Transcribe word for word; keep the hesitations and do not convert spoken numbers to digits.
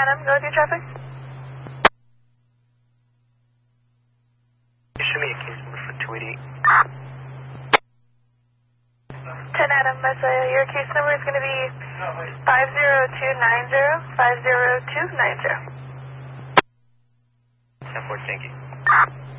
Adam, go with your traffic. Show me a case number for two eighty-eight. ten Adam, that's uh, your case number is going to be five zero two nine zero, five zero two nine zero. ten four, thank you.